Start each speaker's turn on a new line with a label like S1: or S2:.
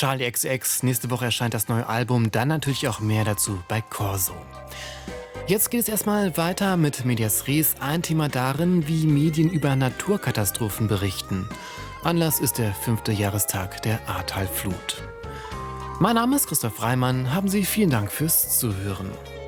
S1: Charlie XCX, nächste Woche erscheint das neue Album, dann natürlich auch mehr dazu bei Corso. Jetzt geht es erstmal weiter mit Medias Res, ein Thema darin, wie Medien über Naturkatastrophen berichten. Anlass ist der 5. Jahrestag der Ahrtal-Flut. Mein Name ist Christoph Reimann, haben Sie vielen Dank fürs Zuhören.